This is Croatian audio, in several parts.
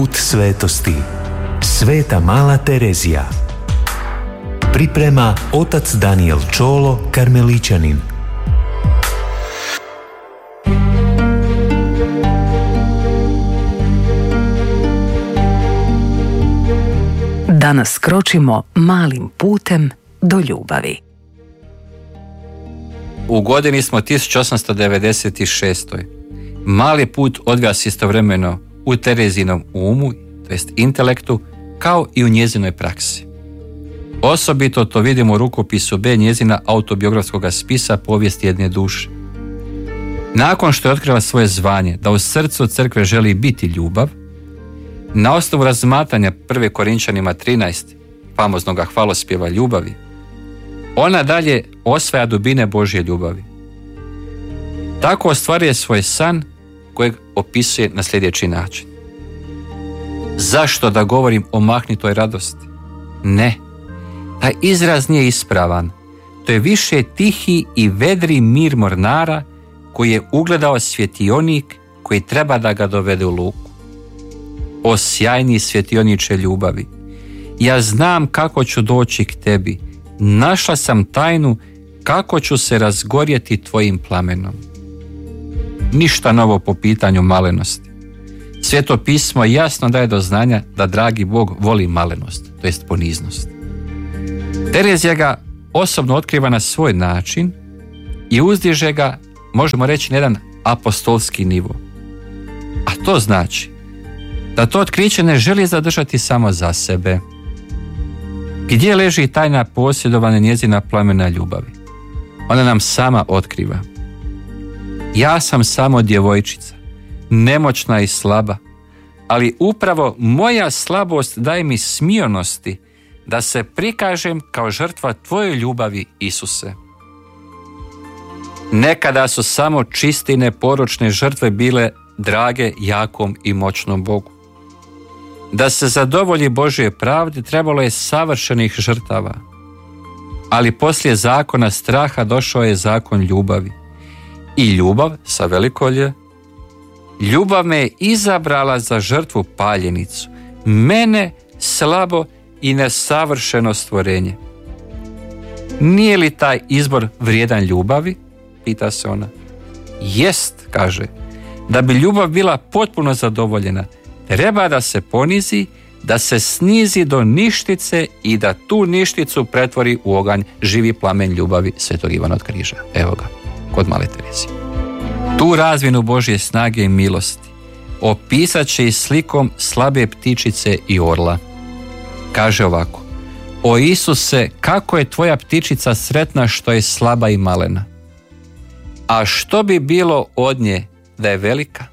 put svetosti. Sveta Mala Terezija. Priprema otac Daniel Čolo, karmeličanin. Danas kročimo malim putem do ljubavi. U godini smo 1896. Mali put odvija se istovremeno u Terezinom umu, to jest intelektu, kao i u njezinoj praksi. Osobito to vidimo u rukopisu B njezina autobiografskog spisa Povijest jedne duše. Nakon što je otkrila svoje zvanje da u srcu crkve želi biti ljubav, na osnovu razmatranja 1. Korinčanima 13, famoznog hvalospjeva ljubavi, ona dalje osvaja dubine Božje ljubavi. Tako ostvaruje svoj san kojeg opisuje na sljedeći način. Zašto da govorim o mahnitoj radosti? Ne, taj izraz nije ispravan. To je više tihi i vedri mir mornara koji je ugledao svjetionik koji treba da ga dovede u luku. O sjajni svjetioniče ljubavi, ja znam kako ću doći k tebi, našla sam tajnu kako ću se razgorjeti tvojim plamenom. Ništa novo po pitanju malenosti. Sveto pismo jasno daje do znanja da dragi Bog voli malenost, to jest poniznost. Terezija ga osobno otkriva na svoj način i uzdiže ga, možemo reći, na jedan apostolski nivo. A to znači da to otkriće ne želi zadržati samo za sebe. Gdje leži tajna posjedovanja njezina plamena ljubavi? Ona nam sama otkriva. Ja sam samo djevojčica, nemoćna i slaba, ali upravo moja slabost daje mi smionosti da se prikažem kao žrtva tvoje ljubavi, Isuse. Nekada su samo čiste i neporočne žrtve bile drage jakom i moćnom Bogu. Da se zadovolji Božje pravde trebalo je savršenih žrtava, ali poslije zakona straha došao je zakon ljubavi. I ljubav, sa veliko lj, ljubav me je izabrala za žrtvu paljenicu, mene slabo i nesavršeno stvorenje. Nije li taj izbor vrijedan ljubavi? Pita se ona. Jest, kaže, da bi ljubav bila potpuno zadovoljena, treba da se ponizi, da se snizi do ništice i da tu ništicu pretvori u oganj, živi plamen ljubavi Svetog Ivana od Križa. Evo ga, kod Male Terezije. Tu razvinu Božje snage i milosti opisat će i slikom slabe ptičice i orla. Kaže ovako: o Isuse, kako je tvoja ptičica sretna što je slaba i malena. A što bi bilo od nje da je velika?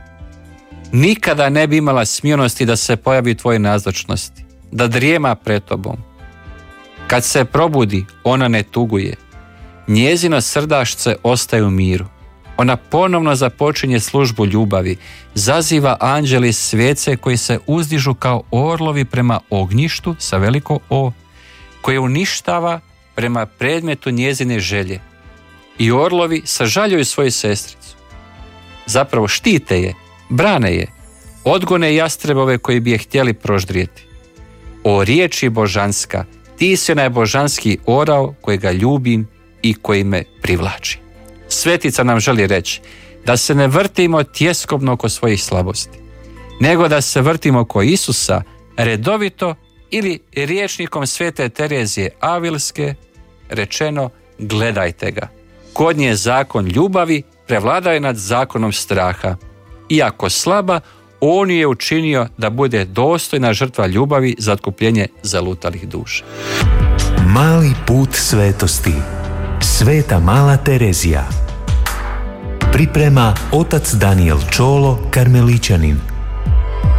Nikada ne bi imala smionosti da se pojavi u tvojoj nazočnosti, da drijema pred tobom. Kad se probudi, ona ne tuguje. Njezino srdašce ostaje u miru. Ona ponovno započinje službu ljubavi, zaziva anđeli svijece koji se uzdižu kao orlovi prema ognjištu sa veliko O, koje uništava prema predmetu njezine želje. I orlovi sažaljuju svoju sestricu. Zapravo štite je, brane je, odgone jastrebove koji bi je htjeli proždrijeti. O riječi božanska, ti si onaj božanski orao kojega ljubim i koji me privlači. Svetica nam želi reći da se ne vrtimo tjeskobno oko svojih slabosti, nego da se vrtimo oko Isusa redovito, ili rječnikom Svete Terezije Avilske rečeno, gledajte ga. Kod nje zakon ljubavi prevladao nad zakonom straha. Iako slaba, on je učinio da bude dostojna žrtva ljubavi za otkupljenje zalutalih duša. Mali put svetosti. Sveta Mala Terezija. Priprema otac Daniel Čolo, karmeličanin.